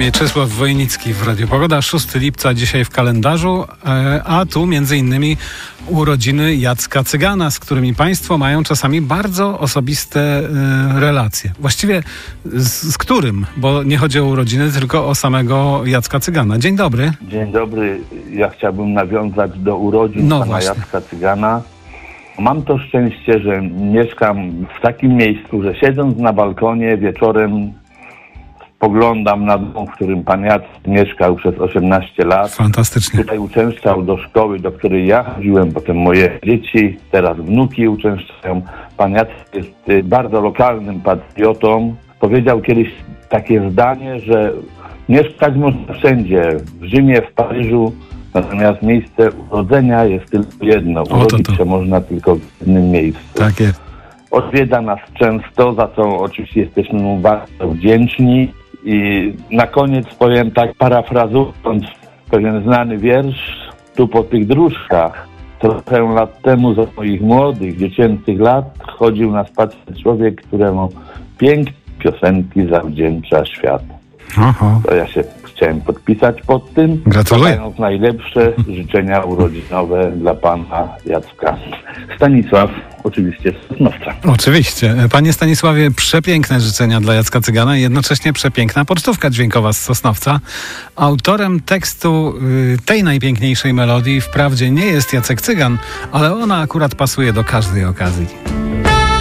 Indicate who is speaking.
Speaker 1: Mieczysław Wojnicki w Radiu Pogoda. 6 lipca dzisiaj w kalendarzu, a tu między innymi urodziny Jacka Cygana, z którymi państwo mają czasami bardzo osobiste relacje. Właściwie z którym? Bo nie chodzi o urodziny, tylko o samego Jacka Cygana. Dzień dobry.
Speaker 2: Dzień dobry. Ja chciałbym nawiązać do urodzin pana Jacka Cygana. Mam to szczęście, że mieszkam w takim miejscu, że siedząc na balkonie wieczorem spoglądam na dom, w którym pan Jacek mieszkał przez 18 lat.
Speaker 1: Fantastycznie.
Speaker 2: Tutaj uczęszczał do szkoły, do której ja chodziłem, potem moje dzieci, teraz wnuki uczęszczają. Pan Jacek jest bardzo lokalnym patriotą. Powiedział kiedyś takie zdanie, że mieszkać można wszędzie, w Rzymie, w Paryżu, natomiast miejsce urodzenia jest tylko jedno. Urodzić się można tylko w jednym miejscu.
Speaker 1: Tak jest.
Speaker 2: Odwiedza nas często, za co oczywiście jesteśmy mu bardzo wdzięczni. I na koniec powiem tak, parafrazując pewien znany wiersz, tu po tych dróżkach trochę lat temu za moich młodych, dziecięcych lat chodził na spacer człowiek, któremu piękne piosenki zawdzięcza świat.
Speaker 1: Aha.
Speaker 2: To ja się chciałem podpisać pod tym.
Speaker 1: Gratuluję.
Speaker 2: Składając najlepsze życzenia urodzinowe dla pana Jacka. Stanisław, oczywiście Sosnowca.
Speaker 1: Oczywiście. Panie Stanisławie, przepiękne życzenia dla Jacka Cygana i jednocześnie przepiękna pocztówka dźwiękowa z Sosnowca. Autorem tekstu tej najpiękniejszej melodii wprawdzie nie jest Jacek Cygan, ale ona akurat pasuje do każdej okazji.